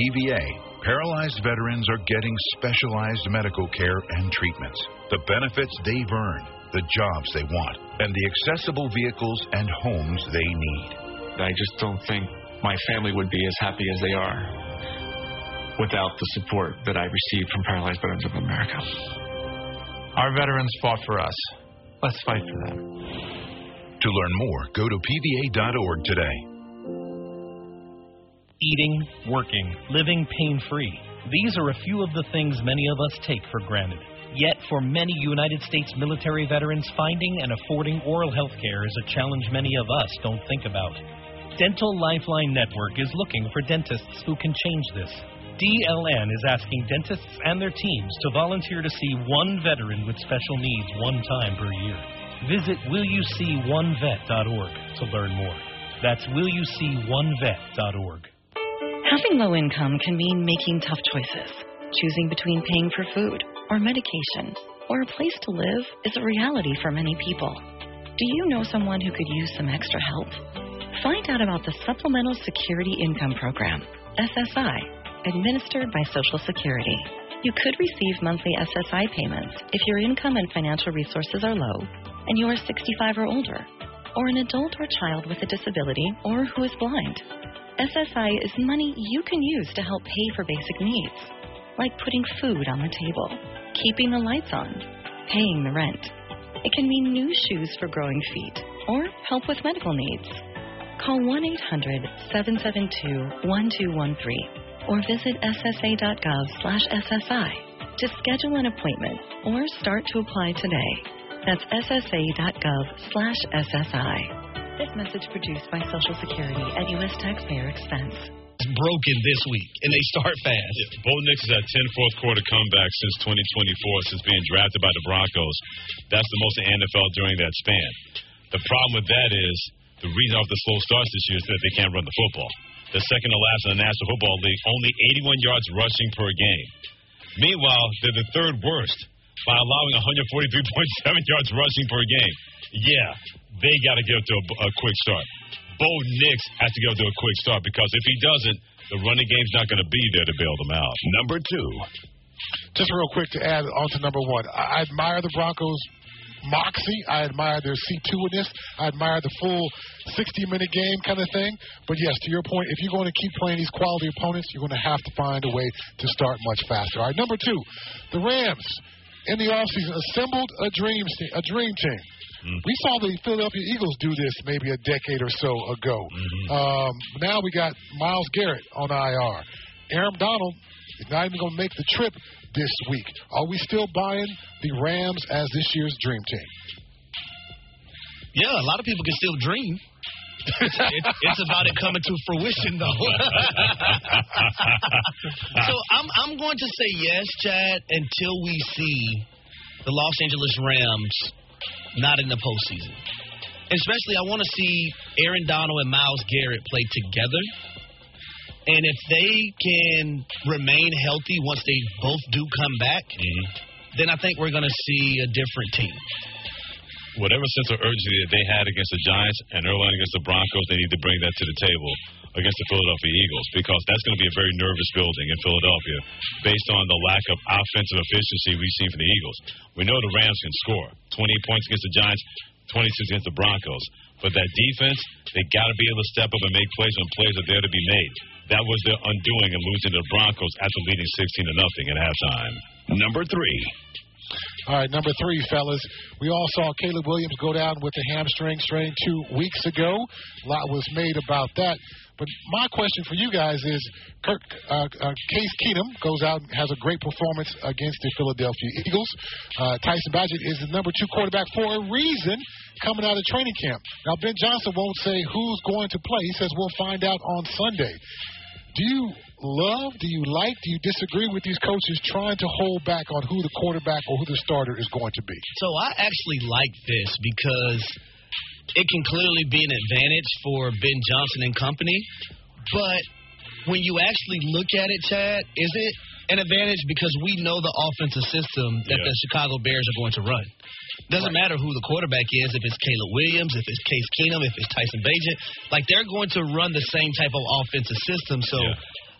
PVA, paralyzed veterans are getting specialized medical care and treatments, the benefits they've earned, the jobs they want, and the accessible vehicles and homes they need. I just don't think my family would be as happy as they are without the support that I received from Paralyzed Veterans of America. Our veterans fought for us. Let's fight for them. To learn more, go to PVA.org today. Eating, working, living pain-free. These are a few of the things many of us take for granted. Yet, for many United States military veterans, finding and affording oral health care is a challenge many of us don't think about. Dental Lifeline Network is looking for dentists who can change this. DLN is asking dentists and their teams to volunteer to see one veteran with special needs one time per year. Visit willyouseeonevet.org to learn more. That's willyouseeonevet.org. Having low income can mean making tough choices. Choosing between paying for food or medication or a place to live is a reality for many people. Do you know someone who could use some extra help? Find out about the Supplemental Security Income Program, SSI, administered by Social Security. You could receive monthly SSI payments if your income and financial resources are low and you are 65 or older, or an adult or child with a disability or who is blind. SSI is money you can use to help pay for basic needs, like putting food on the table, keeping the lights on, paying the rent. It can mean new shoes for growing feet or help with medical needs. Call 1-800-772-1213 or visit ssa.gov/SSI to schedule an appointment or start to apply today. That's ssa.gov/SSI. This message produced by Social Security at U.S. taxpayer expense. Broken this week, and they start fast. Yeah, Bo Nix has had 10 fourth-quarter comebacks since 2024, since being drafted by the Broncos. That's the most in the NFL during that span. The problem with that is the reason of the slow starts this year is that they can't run the football. The second to last in the National Football League, only 81 yards rushing per game. Meanwhile, they're the third worst by allowing 143.7 yards rushing per game. Yeah, they got to get to a quick start. Bo Nix has to go to a quick start because if he doesn't, the running game's not going to be there to bail them out. Number 2. Just real quick to add on to number 1. I admire the Broncos' moxie. I admire their C2-ness. I admire the full 60-minute game kind of thing. But, yes, to your point, if you're going to keep playing these quality opponents, you're going to have to find a way to start much faster. All right, number 2, the Rams in the offseason assembled a dream team. We saw the Philadelphia Eagles do this maybe a decade or so ago. Now we got Myles Garrett on IR. Aaron Donald is not even going to make the trip this week. Are we still buying the Rams as this year's dream team? Yeah, a lot of people can still dream. It's about it coming to fruition, though. So I'm going to say yes, Chad, until we see the Los Angeles Rams not in the postseason. Especially, I want to see Aaron Donald and Myles Garrett play together. And if they can remain healthy once they both do come back, then I think we're going to see a different team. Whatever sense of urgency that they had against the Giants and early on against the Broncos, they need to bring that to the table against the Philadelphia Eagles because that's going to be a very nervous building in Philadelphia based on the lack of offensive efficiency we've seen from the Eagles. We know the Rams can score 28 points against the Giants, 26 against the Broncos. But that defense, they got to be able to step up and make plays when plays are there to be made. That was their undoing in losing to the Broncos after leading 16-0 at halftime. Number 3. All right, number 3, fellas. We all saw Caleb Williams go down with a hamstring strain 2 weeks ago. A lot was made about that. But my question for you guys is, Case Keenum goes out and has a great performance against the Philadelphia Eagles. Tyson Bagent is the number 2 quarterback for a reason coming out of training camp. Now, Ben Johnson won't say who's going to play. He says we'll find out on Sunday. Do you disagree with these coaches trying to hold back on who the quarterback or who the starter is going to be? So I actually like this because it can clearly be an advantage for Ben Johnson and company. But when you actually look at it, Chad, is it an advantage because we know the offensive system that the Chicago Bears are going to run? Doesn't matter who the quarterback is, if it's Caleb Williams, if it's Case Keenum, if it's Tyson Bagent. Like, they're going to run the same type of offensive system. So